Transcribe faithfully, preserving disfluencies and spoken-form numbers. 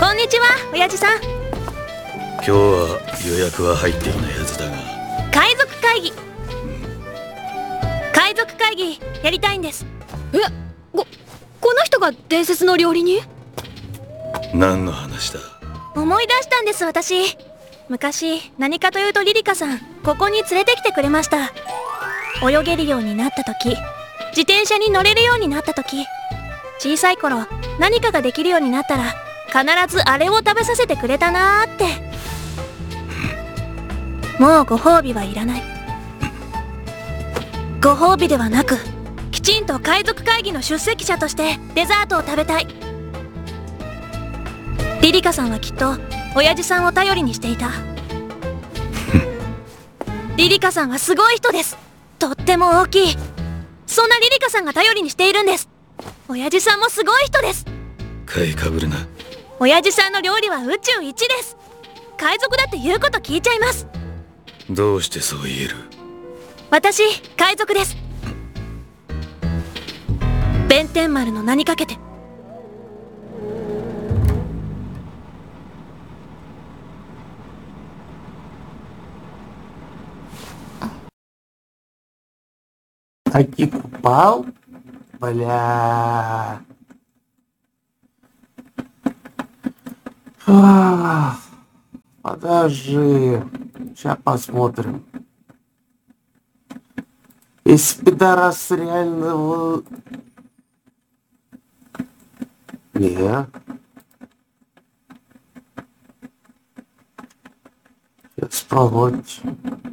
こんにちは、親父さん。 今日は予約は入っていないはずだが。 海賊会議、海賊会議やりたいんです。 え、こ、この人が伝説の料理人？ 何の話だ？ 思い出したんです、私。昔、何かというとリリカさん、ここに連れてきてくれました。泳げるようになった時、自転車に乗れるようになった時、小さい頃、何かができるようになったら、必ずあれを食べさせてくれたなーって。もうご褒美はいらない。ご褒美ではなく、きちんと海賊会議の出席者としてデザートを食べたい。リリカさんはきっと親父さんを頼りにしていた。リリカさんはすごい人です。とっても大きい。そんなリリカさんが頼りにしているんです。親父さんもすごい人です。 買いかぶるな。 親父さんの料理は宇宙一です。海賊だって言うこと聞いちゃいます。 どうしてそう言える？ 私、海賊です。弁天丸の名にかけて。 Таки попал? Бля. А, подожди. Сейчас посмотрим. Если пидорас реально... вы- Не. Сейчас погодь.